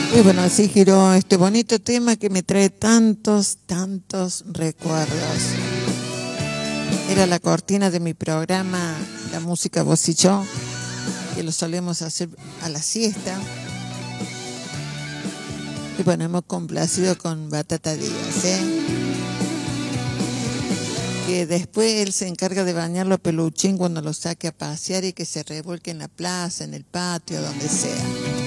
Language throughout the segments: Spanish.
Y bueno, así giró este bonito tema que me trae tantos, tantos recuerdos. Era la cortina de mi programa, La Música Vos y Yo, que lo solemos hacer a la siesta. Y bueno, hemos complacido con Batata Díaz, que después él se encarga de bañarlo a Peluchín cuando lo saque a pasear y que se revuelque en la plaza, en el patio, donde sea.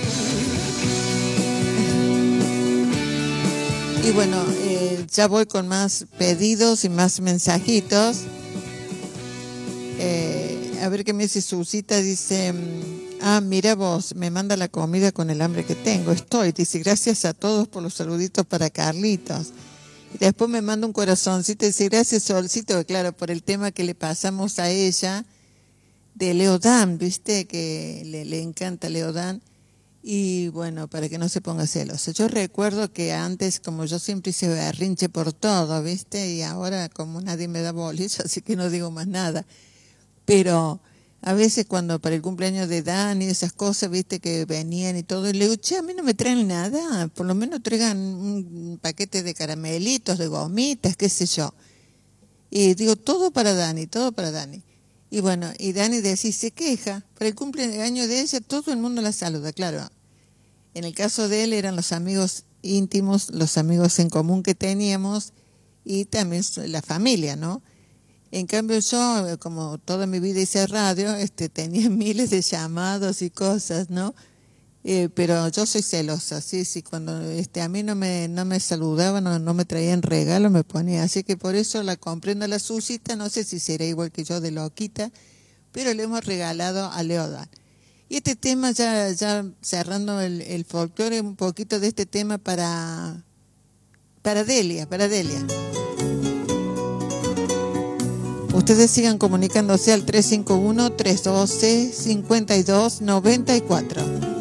Y bueno, ya voy con más pedidos y más mensajitos. A ver qué me dice Susita. Dice, mira vos, me manda la comida con el hambre que tengo. Dice, gracias a todos por los saluditos para Carlitos. Y después me manda un corazoncito y dice, gracias Solcito, claro, por el tema que le pasamos a ella de Leodán, viste, que le encanta Leodán. Y bueno, para que no se ponga celosa. Yo recuerdo que antes, como yo siempre hice berrinche por todo, ¿viste? Y ahora como nadie me da bolis, así que no digo más nada. Pero a veces cuando para el cumpleaños de Dani, esas cosas, ¿viste? Que venían y todo, y le digo, che, a mí no me traen nada, por lo menos traigan un paquete de caramelitos, de gomitas, qué sé yo. Y digo, todo para Dani, todo para Dani. Y bueno, y Dani se queja. Para el cumpleaños de ella todo el mundo la saluda, claro. En el caso de él eran los amigos íntimos, los amigos en común que teníamos y también la familia, ¿no? En cambio yo, como toda mi vida hice radio, tenía miles de llamados y cosas, ¿no? Pero yo soy celosa, sí, cuando a mí no me saludaban, no me traían regalo, me ponía. Así que por eso la comprendo a la Susita, no sé si será igual que yo de loquita, pero le hemos regalado a Leodan. Y este tema, ya cerrando el folclore, un poquito de este tema para Delia. Ustedes sigan comunicándose al 351-312-5294.